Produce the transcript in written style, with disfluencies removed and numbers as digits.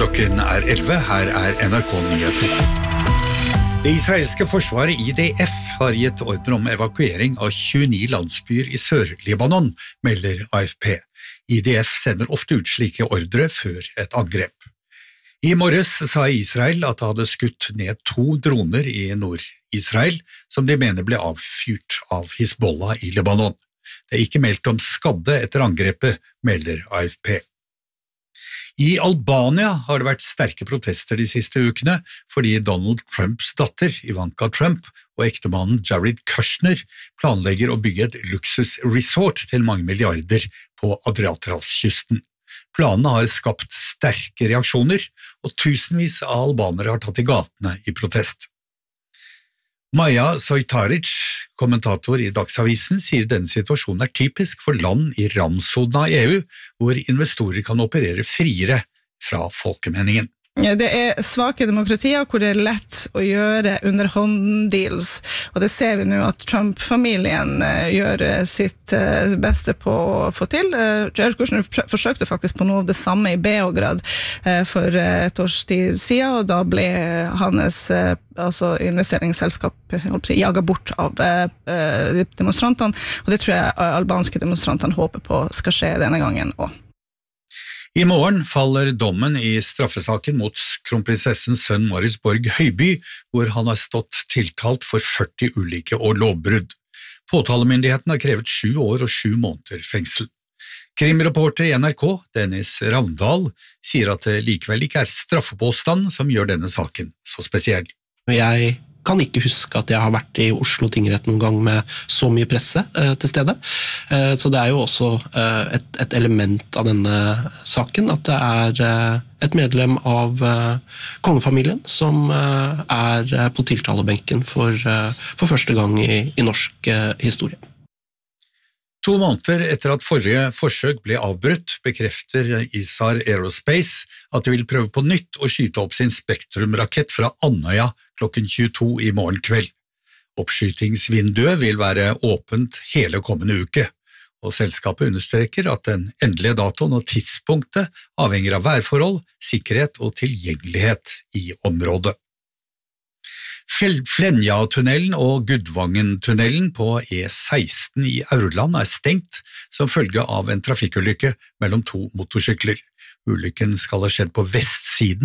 Klokken 11, her NRK Nyheter. Det israelske forsvaret IDF har gitt ordre om evakuering av 29 landsbyer i Sør-Libanon, melder AFP. IDF sender ofte ut slike ordre før et angrep. I morges sa Israel at det hadde skutt ned 2 droner i Nord-Israel, som de mener ble avfyrt av Hizbollah i Libanon. Det er ikke meldt om skadde etter angrepet, melder AFP. I Albania har det vært sterke protester de siste ukene fordi Donald Trumps datter, Ivanka Trump, og ektemannen Jared Kushner planlegger å bygge et luksusresort til mange milliarder på Adriaterhavskysten. Planene har skapt sterke reaksjoner, og tusenvis av albanere har tatt i gatene i protest. Maja Sojtaric, kommentator i Dagsavisen, sier denne situasjonen er typisk for land i randsonen av EU, hvor investorer kan operere friere fra folkemeningen. Det er svake demokratier hvor det er lett å gjøre underhånddeals, og det ser vi nå at Trump-familien gjør sitt beste på å få til. Jared Kushner forsøkte faktisk på noe av det samme i Beograd for et års tid siden, og da ble hans investeringsselskap jaget bort av demonstrantene, og det tror jeg albanske demonstrantene håper på skal skje denne gangen også. I morgen faller dommen i straffesaken mot kronprinsessens sønn Marius Borg Høiby, hvor han har stått tiltalt for 40 ulike lovbrudd. Påtalemyndigheten har krevet 7 år og 7 måneder fengsel. Krimreporter i NRK, Dennis Ravndal, sier at det likevel ikke er straffepåstand som gjør denne saken så spesiell. Jeg kan ikke huske at jeg har vært i Oslo tingrett noen gang med så mye presse til stede. Så det er jo også et element av denne saken, at det er et medlem av kongefamilien som er på tiltalebenken for første gang i norsk historie. 2 måneder etter at forrige forsøk ble avbrutt, bekrefter Isar Aerospace at de vil prøve på nytt å skyte opp sin Spektrum-rakett fra Andøya klokken 22 i morgen kveld. Oppskytingsvinduet vil være åpent hele kommende uke, og selskapet understreker at den endelige datoen og tidspunktet avhenger av værforhold, sikkerhet og tilgjengelighet i området. Flenja-tunnelen og Gudvangen-tunnelen på E16 i Aurland er stengt som følge av en trafikkulykke mellom 2 motorsykler. Ulykken skal ha skjedd på vestsiden